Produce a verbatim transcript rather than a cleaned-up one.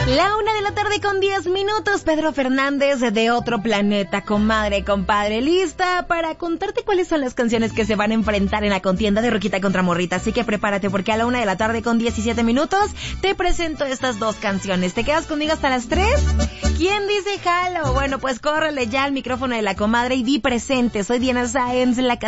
La una de la tarde con diez minutos, Pedro Fernández de Otro Planeta, comadre, compadre, lista para contarte cuáles son las canciones que se van a enfrentar en la contienda de Roquita contra Morrita, así que prepárate porque a la una de la tarde con diecisiete minutos te presento estas dos canciones. ¿Te quedas conmigo hasta las tres? ¿Quién dice jalo? Bueno, pues córrele ya al micrófono de la comadre y di presente. Soy Diana Sáenz, la